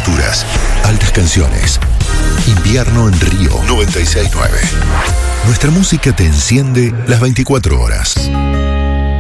temperaturas, altas canciones. Invierno en Río 96.9. Nuestra música te enciende las 24 horas.